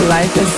Radvilaitės.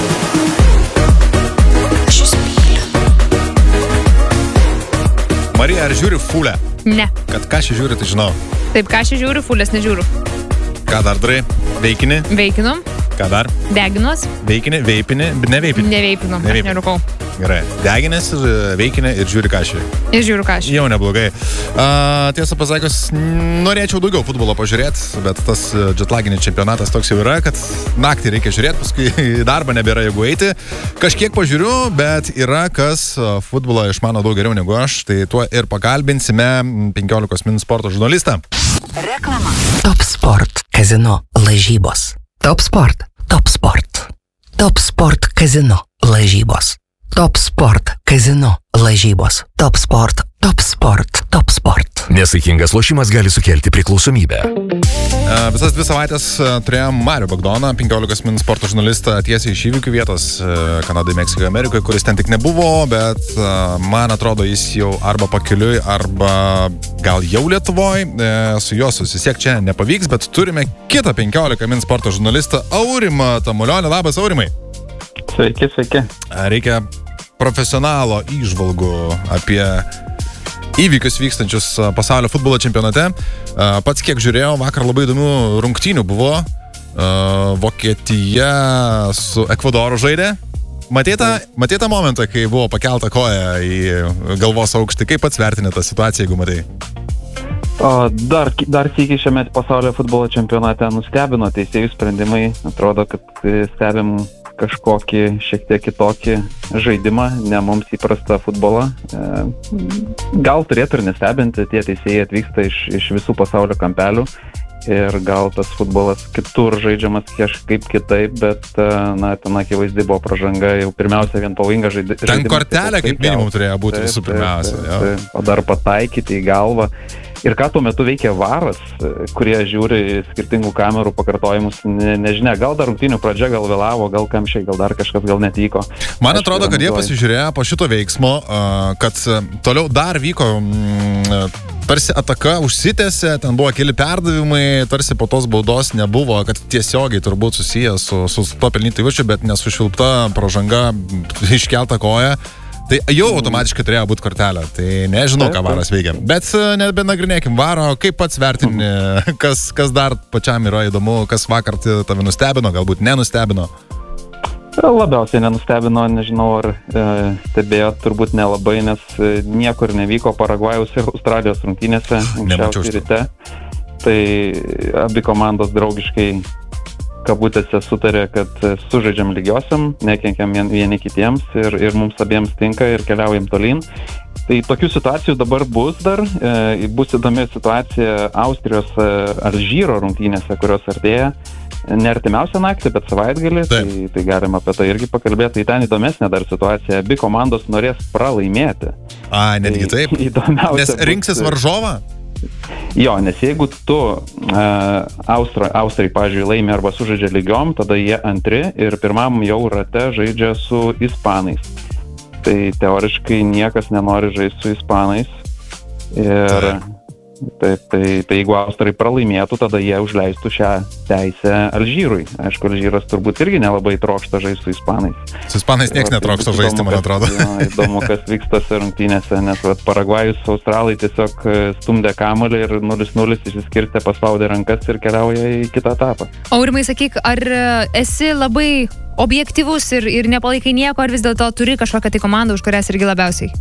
Marija, ar žiūri Fulę? Ne. Kad ką šį žiūri, tai žinau. Taip, ką aš žiūriu, Fulės nežiūriu. Ką dar darai? Veikini? Veikinu. Ką dar? Deginuos. Veikini? Veipini? Neveipini? Neveipinu. Aš nerūkau. Gerai. Deginės, veikini ir žiūri ką šį. Ir žiūriu ką aš. Jau neblogai. Tiesą pasakius, norėčiau daugiau futbolo pažiūrėti, bet tas jetlaginis čempionatas toks jau yra, kad naktį reikia žiūrėti, paskui į darbą nebėra jeigu eiti. Kažkiek pažiūriu, bet yra kas futbolą išmano daug geriau negu aš, tai tuo ir pakalbinsime 15 min sporto žurnalistą. Reklama. Top Sport Kazino lažybos. Top Sport. Top Sport. Top Sport Kazino lažybos. Top Sport Kazino lažybos. Top Sport. Top Sport. Top Sport. Nesaikingas lošimas gali sukelti priklausomybę. Visas 2 savaitės turėjom Marių Bagdoną, 15 min sporto žurnalistą tiesiai iš įvykių vietos Kanadai, Meksikoje, Amerikoje, kuris ten tik nebuvo, bet man atrodo jis jau arba pakeliui, arba gal jau Lietuvoje. Su juo susisiekti čia nepavyks, bet turime kitą 15 min sporto žurnalistą Aurimą Tamulionį. Labas, Aurimai. Sveiki, sveiki. Reikia profesionalo įžvalgų apie įvykius vykstančius pasaulio futbolo čempionate. Pats kiek žiūrėjau, vakar labai įdomių rungtynių buvo. Vokietija su Ekvadoru žaidė. Matei tą momentą, kai buvo pakelta koja į galvos aukštį? Kaip pats vertini tą situaciją, jeigu matai? Dar sykį šiame pasaulio futbolo čempionate nustebino teisėjų sprendimai. Atrodo, kad stebim kažkokį šiek tiek kitokį žaidimą, ne mums įprastą futbolą. Gal turėtų ir nestebinti, tie teisėjai atvyksta iš visų pasaulio kampelių ir gal tas futbolas kitur žaidžiamas kažkaip kitaip, bet ten akivaizdai buvo pražanga, jau pirmiausia vien pavojinga žaidimas. Ten kortelė kaip minimum turėjo būti visų pirmiausia. O dar pataikyti į galvą. Ir ką tuo metu veikia varas, kurie žiūri skirtingų kamerų pakartojimus, nežinia, gal dar rungtynių pradžia, gal vėlavo, gal kamščiai, gal dar kažkas, gal netyko. Man atrodo, kad jie pasižiūrėjo po šito veiksmo, kad toliau dar vyko tarsi ataka užsitęsė, ten buvo keli perdavimai, tarsi po tos baudos nebuvo, kad tiesiogiai turbūt susijęs su to pelnytų įvarčiu, bet nesušilpta pražanga, iškelta koja. Tai jau automatiškai turėjo būti kortelė, tai nežinau, ką varas veikia. Bet nebenagrinėkim varo, kaip pats vertini, kas dar pačiam yra įdomu, kas vakar tave nustebino, galbūt nenustebino? Labiausiai nenustebino, nežinau, ar stebėjo, turbūt nelabai, nes niekur nevyko Paragvajaus ir Australijos rungtynėse anksčiausiai ryte. Tai abi komandos draugiškai kabutėse sutarė, kad sužaidžiam lygiosiam, nekenkiam vieni kitiems ir mums abiems tinka ir keliaujam tolyn. Tai tokių situacijų dabar bus įdomi situacija Austrijos Alžyro rungtynėse, kurios artėja. Ne artimiausią naktį, bet savaitgalį, tai galim apie tai irgi pakalbėti. Tai ten įdomesnė dar situacija, abi komandos norės pralaimėti. Netgi taip? Nes rinksis varžovą? Jo, nes jeigu tu Austrai, pavyzdžiui, laimi arba sužaidžia lygiom, tada jie antri ir pirmam jau rate žaidžia su ispanais. Tai teoriškai niekas nenori žaisti su ispanais. Ir tai jeigu Austrai pralaimėtų, tada jie užleistų šią teisę Alžyrui. Aišku, Alžyras turbūt irgi nelabai trokšta žaisti su ispanais. Su ispanais nieks netrokšta žaisti, man atrodo. Įdomu, kas vyksta rungtynėse, nes Paragvajus, Australai tiesiog stumdė kamuolį ir 0-0 išsiskirstė, paspaudė rankas ir keliauja į kitą etapą. Aurimai, sakyk, ar esi labai objektyvus ir nepalaikai nieko, ar vis dėlto turi kažkokią tai komandą, už kurias irgi labiausiai?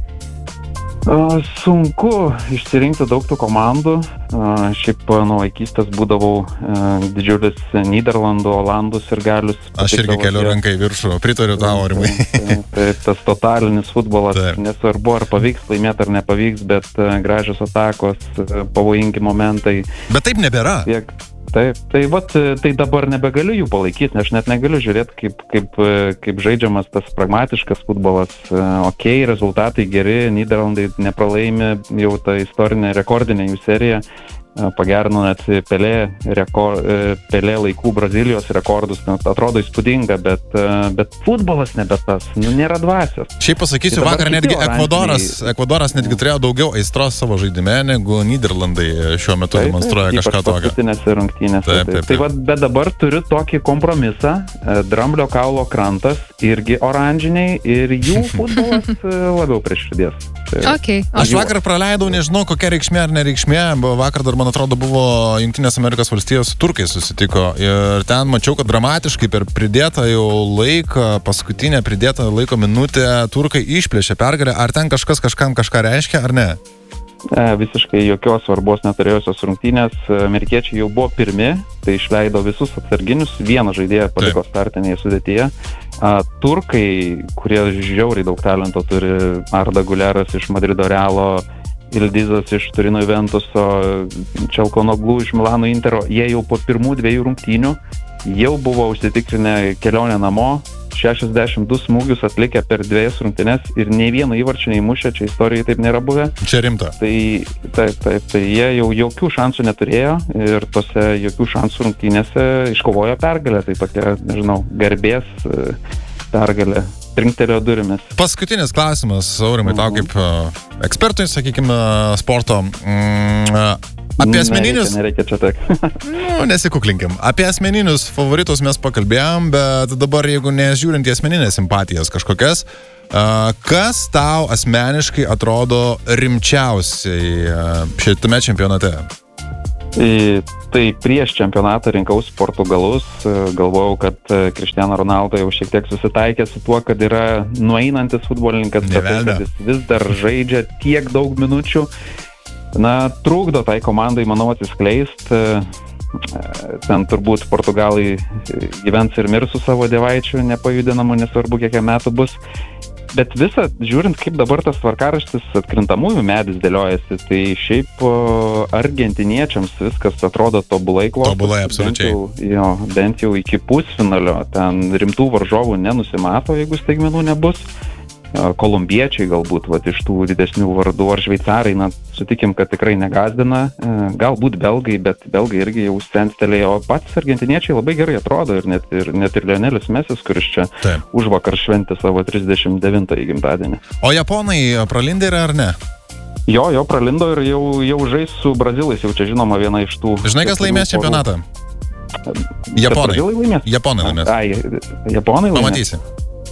Sunku išsirinkti daug tų komandų. Šiaip nuo vaikystės būdavau didžiulis Nyderlandų, Olandų sirgalius. Aš irgi keliu ranką į viršų, pritariu tau, Aurimai. Tai tas totalinis futbolas, nesvarbu ar pavyks laimėti ar nepavyks, bet gražios atakos, pavojingi momentai. Bet taip nebėra. Tai dabar nebegaliu jų palaikyti, nes aš net negaliu žiūrėti, kaip žaidžiamas tas pragmatiškas futbolas. Rezultatai geri, Nyderlandai nepralaimi, jau ta istorinė rekordinė jų serija. pagerino net Pelė laikų Brazilijos rekordus, atrodo įspūdinga, bet futbolas nebe tas, nėra dvasios. Šiaip pasakysiu, vakar netgi Ekvadoras netgi turėjo daugiau aistros savo žaidime, negu Nyderlandai šiuo metu demonstruoja kažką tokio. Paskutinėse rungtynėse. Tai bet dabar turiu tokį kompromisą, Dramblio kaulo krantas irgi oranžiniai ir jų futbolas labiau prie širdies. Okay. Aš vakar praleidau, nežinau, kokia reikšmė ar nereikšmė, vakar dar, man atrodo, buvo Jungtinės Amerikos valstijos su turkai susitiko ir ten mačiau, kad dramatiškai per pridėtą jau laiką, paskutinę pridėtą laiko minutę turkai išplėšė pergalę. Ar ten kažkas kažkam kažką reiškia, ar ne? Visiškai jokios svarbos neturėjusios rungtynės. Amerikiečiai jau buvo pirmi, tai išleido visus atsarginius, vieną žaidėją paliko startinėje sudėtyje. Turkai, kurie žiauriai daug talento turi, Arda Guleras iš Madrido Realo, Ildizas iš Turino Juventuso, Čelkonoglu iš Milano Intero, jie jau po pirmų 2 rungtynių jau buvo užsitikrinę kelionę namo, 62 smūgius atlikę per 2 rungtynes ir nei vieno įvarčio neįmušė, čia istorijai taip nėra buvę. Čia rimta. Tai jie jau jokių šansų neturėjo ir tose jokių šansų rungtynėse iškovojo pergalę, tai tokia, nežinau, garbės pergalė. Trinktelėjo durimis. Paskutinis klausimas, Aurimai, tau kaip ekspertui, sakykime, sporto. Apie asmeninius... Nereikia čia tak. Nesikuklinkim. Apie asmeninius favoritus mes pakalbėjom, bet dabar, jeigu nežiūrint į asmeninės simpatijas kažkokias, kas tau asmeniškai atrodo rimčiausiai šitame čempionate? Tai prieš čempionatą rinkausi Portugalus, galvojau, kad Cristiano Ronaldo jau šiek tiek susitaikė su tuo, kad yra nueinantis futbolininkas, kad jis vis dar žaidžia tiek daug minučių. Trukdo tai komandai, manau, atsiskleist. Ten turbūt Portugalai gyvens ir mirs su savo dievaičiu, nepajudinamu, nesvarbu, kiek metų bus. Bet visą, žiūrint, kaip dabar tas tvarkaraštis atkrintamųjų medis dėliojasi, tai šiaip argentiniečiams viskas atrodo tobulai klostas. Tobulai, absoliučiai. Bent jau iki pusfinalio. Ten rimtų varžovų nenusimato, jeigu staigmenų nebus. Kolumbiečiai galbūt iš tų didesnių vardų ar šveicarai, sutikim, kad tikrai negazdina, galbūt belgai, bet belgai irgi jau senstelėjo, o patys argentiniečiai labai gerai atrodo ir net ir Lionelis Mesis, kuris čia užvakar šventė savo 39-ąjį gimtadienį. O japonai pralindė ar ne? Jo pralindo ir jau žais su brazilais, jau čia žinoma viena iš tų... Žinai, kas laimės čempionatą? Japonai. Japonai laimės. Japonai laimės. Pamatysi.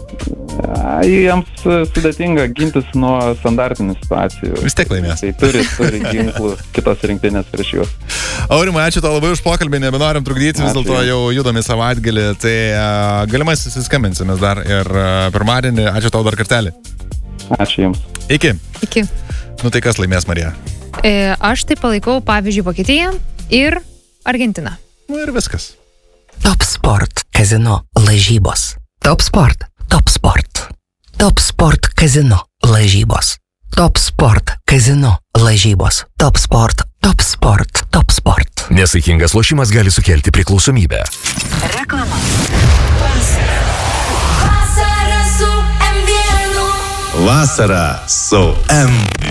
Jiems sudėtinga gintis nuo standartinių situacijų. Vis tiek laimės. Tai turi ginklų kitos rinktinės prieš juos. Aurimai, ačiū tau labai už pokalbį, nebenorim trukdyti, vis dėlto jau judame savaitgalį, tai galimai susiskambinsimės dar ir pirmadienį. Ačiū tau dar kartelį. Ačiū Jums. Iki. Tai kas laimės, Marija? Aš tai palaikau, pavyzdžiui, Vokietiją ir Argentiną. Ir viskas. Top Sport Casino lažybos. Top Sport. Top Sport. Top Sport Casino lažybos. Top Sport Casino lažybos. Top Sport. Top Sport. Top Sport. Nesaikingas lošimas gali sukelti priklausomybę. Reklama. Vasara su M1. Vasara su M1.